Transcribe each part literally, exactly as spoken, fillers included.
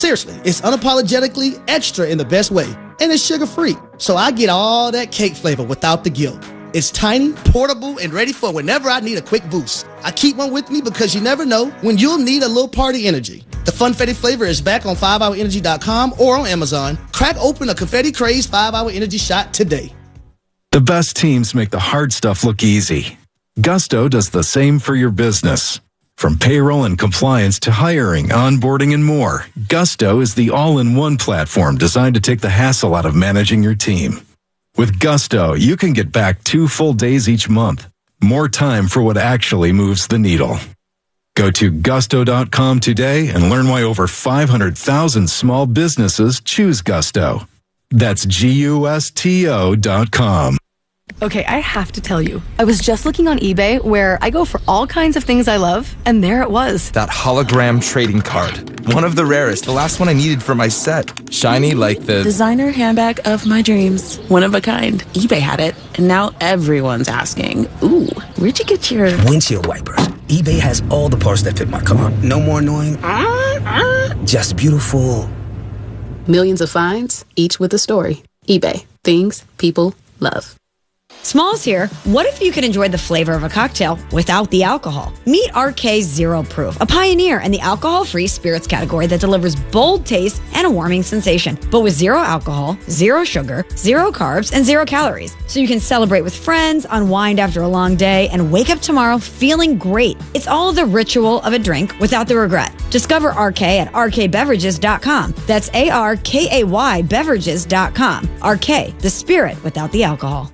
Seriously, it's unapologetically extra in the best way, and it's sugar-free. So I get all that cake flavor without the guilt. It's tiny, portable, and ready for whenever I need a quick boost. I keep one with me because you never know when you'll need a little party energy. The Funfetti flavor is back on five hour energy dot com or on Amazon. Crack open a Confetti Craze five hour Energy shot today. The best teams make the hard stuff look easy. Gusto does the same for your business. From payroll and compliance to hiring, onboarding, and more, Gusto is the all-in-one platform designed to take the hassle out of managing your team. With Gusto, you can get back two full days each month. More time for what actually moves the needle. Go to gusto dot com today and learn why over five hundred thousand small businesses choose Gusto. That's G U S T O dot com. Okay, I have to tell you, I was just looking on eBay where I go for all kinds of things I love, and there it was. That hologram trading card. One of the rarest, the last one I needed for my set. Shiny like the... designer handbag of my dreams. One of a kind. eBay had it, and now everyone's asking, ooh, where'd you get your... windshield wipers. eBay has all the parts that fit my car. No more annoying... just beautiful. Millions of finds, each with a story. eBay. Things people love. Smalls here. What if you could enjoy the flavor of a cocktail without the alcohol? Meet R K Zero Proof, a pioneer in the alcohol-free spirits category that delivers bold taste and a warming sensation, but with zero alcohol, zero sugar, zero carbs, and zero calories. So you can celebrate with friends, unwind after a long day, and wake up tomorrow feeling great. It's all the ritual of a drink without the regret. Discover R K at R K beverages dot com. That's A R K A Y beverages dot com. R K, the spirit without the alcohol.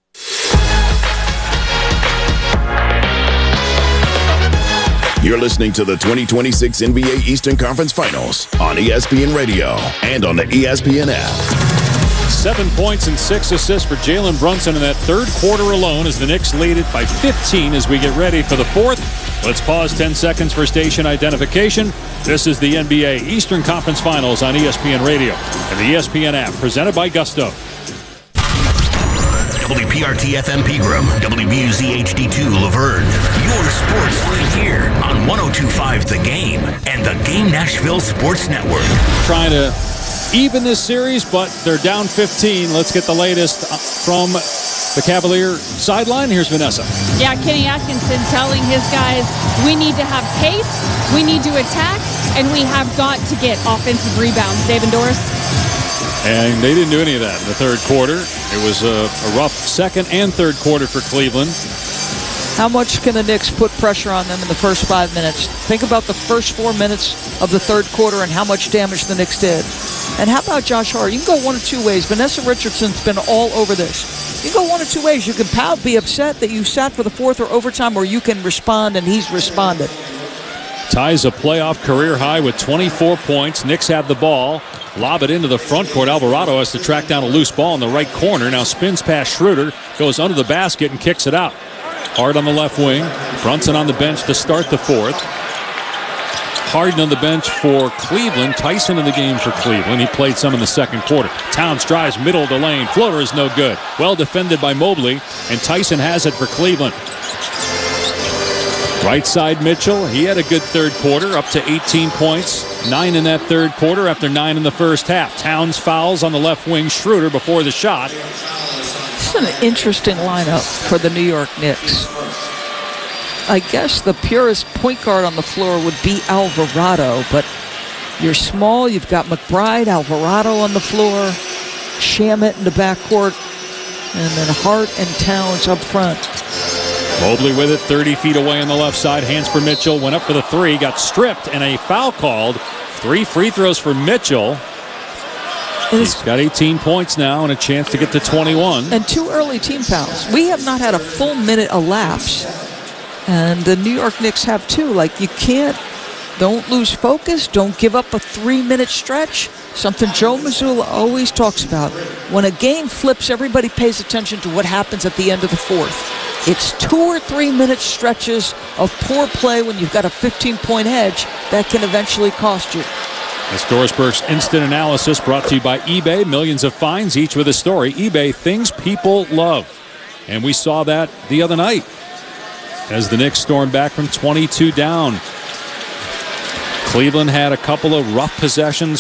You're listening to the twenty twenty-six N B A Eastern Conference Finals on E S P N Radio and on the E S P N app. Seven points and six assists for Jalen Brunson in that third quarter alone as the Knicks lead it by fifteen as we get ready for the fourth. Let's pause ten seconds for station identification. This is the N B A Eastern Conference Finals on E S P N Radio and the E S P N app, presented by Gusto. W P R T F M Pegram, W B U Z H D two Laverne. Your sports right here on one oh two point five The Game and the Game Nashville Sports Network. Trying to even this series, but they're down fifteen. Let's get the latest from the Cavalier sideline. Here's Vanessa. Yeah, Kenny Atkinson telling his guys, we need to have pace, we need to attack, and we have got to get offensive rebounds. Dave and Doris. And they didn't do any of that in the third quarter. It was a, a rough second and third quarter for Cleveland. How much can the Knicks put pressure on them in the first five minutes? Think about the first four minutes of the third quarter and how much damage the Knicks did. And how about Josh Hart? You can go one of two ways. Vanessa Richardson's been all over this. You can go one of two ways. You can pout, be upset that you sat for the fourth or overtime, or you can respond, and he's responded. Ties a playoff career high with twenty-four points. Knicks have the ball. Lob it into the front court. Alvarado has to track down a loose ball in the right corner. Now spins past Schroeder, goes under the basket and kicks it out. Hart on the left wing. Brunson on the bench to start the fourth. Harden on the bench for Cleveland. Tyson in the game for Cleveland. He played some in the second quarter. Towns drives middle of the lane. Floater is no good. Well defended by Mobley, and Tyson has it for Cleveland. Right side Mitchell, he had a good third quarter, up to eighteen points. Nine in that third quarter after nine in the first half. Towns fouls on the left wing. Schroeder before the shot. This is an interesting lineup for the New York Knicks. I guess the purest point guard on the floor would be Alvarado, but you're small, you've got McBride, Alvarado on the floor, Shamet in the backcourt, and then Hart and Towns up front. Mobley with it, thirty feet away on the left side. Hands for Mitchell, went up for the three, got stripped, and a foul called. Three free throws for Mitchell. He's got eighteen points now and a chance to get to twenty-one. And two early team fouls. We have not had a full minute elapse, and the New York Knicks have two. Like, you can't, don't lose focus, don't give up a three-minute stretch. Something Joe Mazzulla always talks about. When a game flips, everybody pays attention to what happens at the end of the fourth. It's two or three minute stretches of poor play when you've got a fifteen-point edge that can eventually cost you. That's Doris Burke's Instant Analysis, brought to you by eBay. Millions of finds, each with a story. eBay, things people love. And we saw that the other night as the Knicks stormed back from twenty-two down. Cleveland had a couple of rough possessions